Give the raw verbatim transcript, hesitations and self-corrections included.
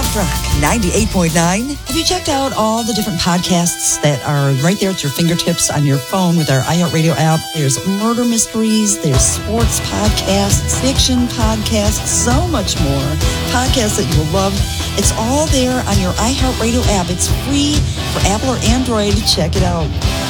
Rock ninety-eight point nine. Have you checked out all the different podcasts that are right there at your fingertips on your phone with our iHeartRadio app? There's murder mysteries, there's sports podcasts, fiction podcasts, so much more. Podcasts that you will love. It's all there on your iHeartRadio app. It's free for Apple or Android. Check it out.